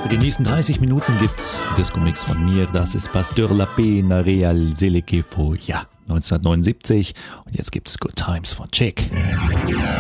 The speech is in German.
Für die nächsten 30 Minuten gibt's Disco-Mix von mir. Das ist Pasteur La Pena Real Sele que Foya 1979. Und jetzt gibt's Good Times von Chick.